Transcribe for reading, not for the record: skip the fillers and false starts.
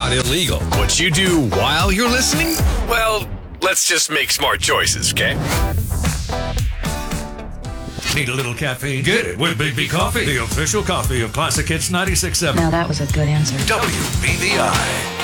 not illegal. What you do while you're listening? Well, let's just make smart choices, okay? Need a little caffeine? Get it with Big B Coffee, the official coffee of Classic Hits 96.7. Now that was a good answer. WBVI.